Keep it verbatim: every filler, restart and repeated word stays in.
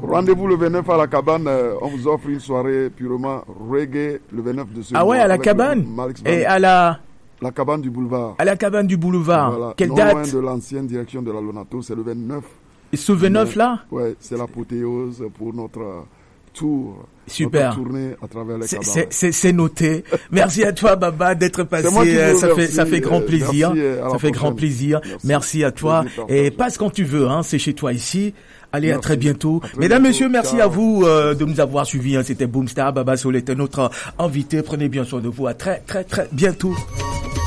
Rendez-vous le vingt-neuf à la cabane. Euh, on vous offre une soirée purement reggae le vingt-neuf de ce mois. Ah ouais, à la cabane. Et à la... La cabane du boulevard. À la cabane du boulevard. Voilà. Quelle non date? loin de l'ancienne direction de la Lonato, c'est le vingt-neuf. Et ce vingt-neuf là? Ouais, c'est l'apothéose pour notre euh, tour. Super. Notre tournée à travers les cabarets. C'est, c'est, c'est noté. Merci à toi, Baba, d'être passé. Moi qui euh, vous ça remercie, fait, ça fait grand plaisir. Merci, ça fait grand plaisir. Merci, merci à toi. Et passe quand tu veux, hein. C'est chez toi ici. Allez, merci. À très bientôt. À très Mesdames, bientôt. Messieurs, merci Ciao. À vous euh, de nous avoir suivis. Hein. C'était Boomstar. Baba Soul était notre invité. Prenez bien soin de vous. À très, très, très bientôt.